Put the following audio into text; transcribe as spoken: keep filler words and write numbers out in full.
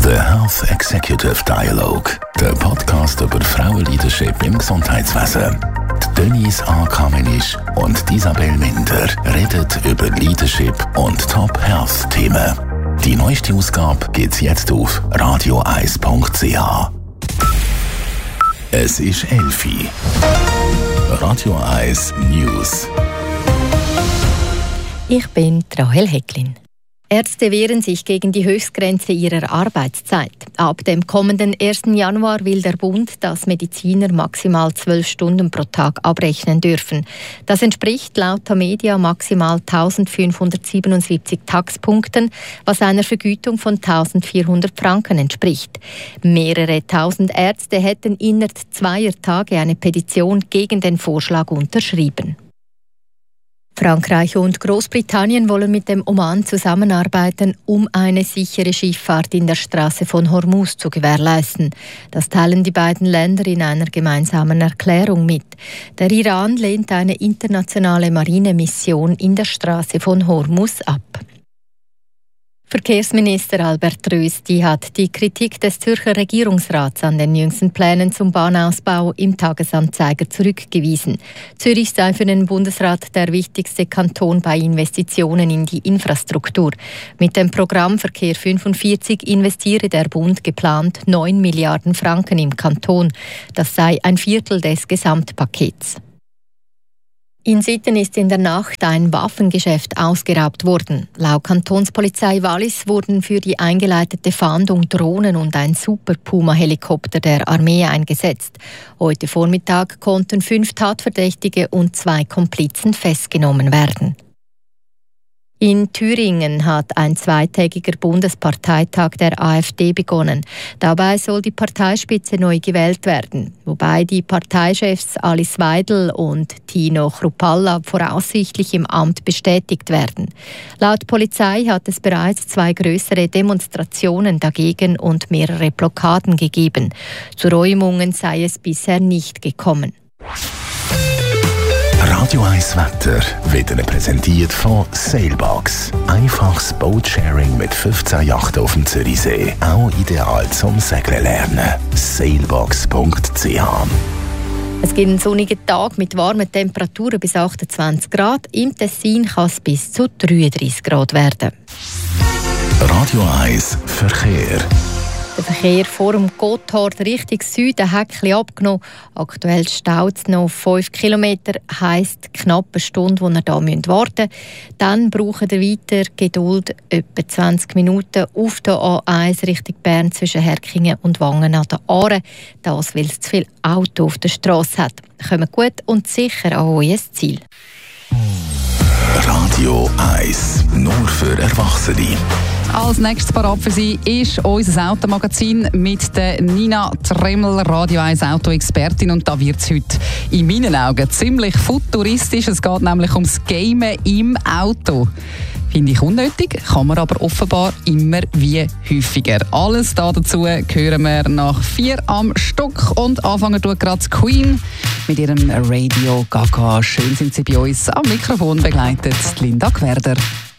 The Health Executive Dialogue, der Podcast über Frauenleadership im Gesundheitswesen. Denise A. Kamenisch und Isabel Minder reden über Leadership und Top-Health-Themen. Die neueste Ausgabe gibt's jetzt auf radio eins punkt c h. Es ist elf Uhr. Radio eins News. Ich bin Rahel Hecklin. Ärzte wehren sich gegen die Höchstgrenze ihrer Arbeitszeit. Ab dem kommenden ersten Januar will der Bund, dass Mediziner maximal zwölf Stunden pro Tag abrechnen dürfen. Das entspricht laut Tamedia maximal eintausendfünfhundertsiebenundsiebzig Taxpunkten, was einer Vergütung von eintausendvierhundert Franken entspricht. Mehrere tausend Ärzte hätten innerhalb zweier Tage eine Petition gegen den Vorschlag unterschrieben. Frankreich und Großbritannien wollen mit dem Oman zusammenarbeiten, um eine sichere Schifffahrt in der Straße von Hormuz zu gewährleisten. Das teilen die beiden Länder in einer gemeinsamen Erklärung mit. Der Iran lehnt eine internationale Marinemission in der Straße von Hormuz ab. Verkehrsminister Albert Rösti hat die Kritik des Zürcher Regierungsrats an den jüngsten Plänen zum Bahnausbau im Tagesanzeiger zurückgewiesen. Zürich sei für den Bundesrat der wichtigste Kanton bei Investitionen in die Infrastruktur. Mit dem Programm Verkehr fünfundvierzig investiere der Bund geplant neun Milliarden Franken im Kanton. Das sei ein Viertel des Gesamtpakets. In Sitten ist in der Nacht ein Waffengeschäft ausgeraubt worden. Laut Kantonspolizei Wallis wurden für die eingeleitete Fahndung Drohnen und ein Super-Puma-Helikopter der Armee eingesetzt. Heute Vormittag konnten fünf Tatverdächtige und zwei Komplizen festgenommen werden. In Thüringen hat ein zweitägiger Bundesparteitag der AfD begonnen. Dabei soll die Parteispitze neu gewählt werden, wobei die Parteichefs Alice Weidel und Tino Chrupalla voraussichtlich im Amt bestätigt werden. Laut Polizei hat es bereits zwei größere Demonstrationen dagegen und mehrere Blockaden gegeben. Zu Räumungen sei es bisher nicht gekommen. Radio eins Wetter wird Ihnen präsentiert von Sailbox. Einfaches Boatsharing mit fünfzehn Yachten auf dem Zürichsee. Auch ideal zum Segeln lernen. sailbox punkt c h. Es gibt einen sonnigen Tag mit warmen Temperaturen bis achtundzwanzig Grad. Im Tessin kann es bis zu dreiunddreißig Grad werden. Radio eins Verkehr. Der Verkehr vor dem Gotthard Richtung Süden hat etwas abgenommen. Aktuell staut es noch fünf Kilometer, heisst knapp eine Stunde, wo ihr hier warten müsst. Dann braucht ihr weiter Geduld, etwa zwanzig Minuten auf der A eins Richtung Bern zwischen Herkingen und Wangen an der Aare. Das, weil es zu viele Autos auf der Strasse hat. Kommt gut und sicher an euer Ziel. Radio eins, nur für Erwachsene. Als nächstes parat für Sie ist unser Automagazin mit der Nina Tremmel, Radio eins Auto-Expertin. Und da wird es heute in meinen Augen ziemlich futuristisch. Es geht nämlich ums Gamen im Auto. Finde ich unnötig, kann man aber offenbar immer wie häufiger. Alles da dazu hören wir nach vier am Stock. Und anfangen tut gerade Queen mit ihrem Radio Gaga. Schön sind Sie bei uns am Mikrofon begleitet, Linda Gwerder.